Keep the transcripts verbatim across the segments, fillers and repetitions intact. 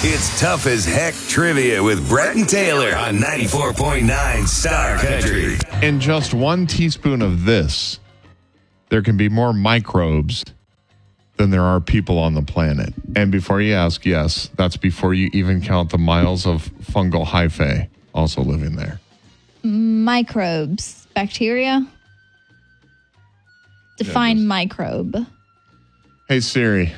It's Tough as Heck Trivia with Brett and Taylor on ninety-four point nine Star Country. In just one teaspoon of this, there can be more microbes than there are people on the planet. And before you ask, yes, that's before you even count the miles of fungal hyphae also living there. Microbes. Bacteria? Define Yeah, microbe. Hey, Siri.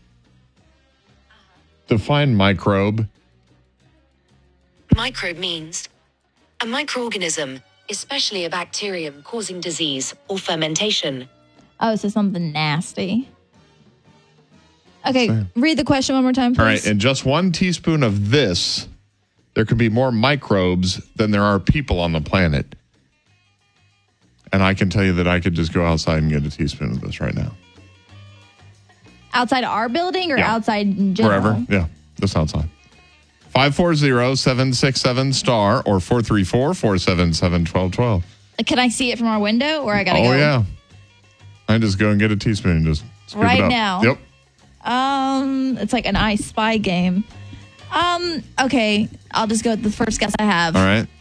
Define microbe. Microbe means a microorganism, especially a bacterium causing disease or fermentation. Oh, so something nasty. Okay, Same. read the question one more time, please. All right, in just one teaspoon of this, there could be more microbes than there are people on the planet. And I can tell you that I could just go outside and get a teaspoon of this right now. Outside our building or Yeah. outside in general? Wherever. Yeah, just outside. five four zero, seven six seven, STAR or four three four, four seven seven, one two one two. Can I see it from our window or I gotta Oh, go? yeah. I just go and get a teaspoon and just scoop Right it up. now? Yep. Um, it's like an I Spy game. Um, okay, I'll just go with the first guess I have. All right.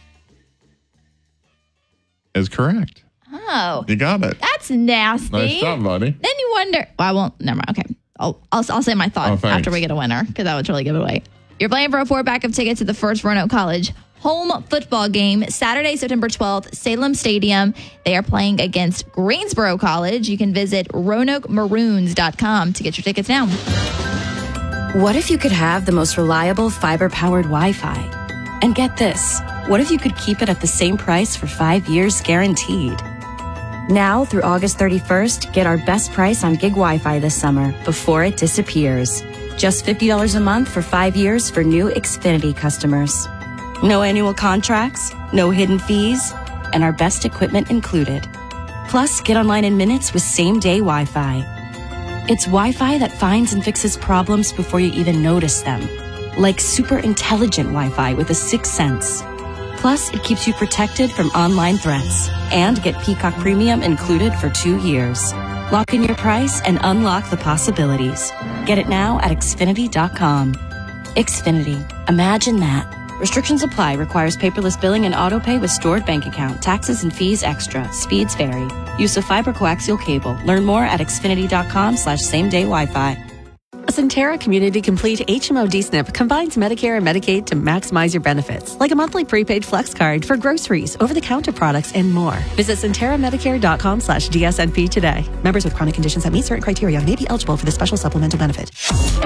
Is correct. Oh, You got it. that's nasty. Nice job, buddy. Then you wonder. Well, I won't. Never mind. Okay, I'll I'll, I'll say my thought Oh, thanks. after we get a winner because that would really give it away. You're playing for a four pack of tickets to the first Roanoke College home football game Saturday, September twelfth, Salem Stadium. They are playing against Greensboro College. You can visit roanoke maroons dot com to get your tickets now. What if you could have the most reliable fiber-powered Wi-Fi? And get this, what if you could keep it at the same price for five years guaranteed? Now through August thirty-first, get our best price on gig Wi-Fi this summer before it disappears. Just fifty dollars a month for five years for new Xfinity customers. No annual contracts, no hidden fees, and our best equipment included. Plus, get online in minutes with same-day Wi-Fi. It's Wi-Fi that finds and fixes problems before you even notice them. Like super intelligent Wi-Fi with a sixth sense. Plus, it keeps you protected from online threats. And get Peacock Premium included for two years. Lock in your price and unlock the possibilities. Get it now at Xfinity dot com. Xfinity. Imagine that. Restrictions apply. Requires paperless billing and autopay with stored bank account. Taxes and fees extra. Speeds vary. Use of fiber coaxial cable. Learn more at Xfinity dot com slash same day Wi-Fi. A Centera Community Complete H M O D SNP combines Medicare and Medicaid to maximize your benefits, like a monthly prepaid flex card for groceries, over-the-counter products, and more. Visit Centera Medicare dot com slash D S N P today. Members with chronic conditions that meet certain criteria may be eligible for this special supplemental benefit.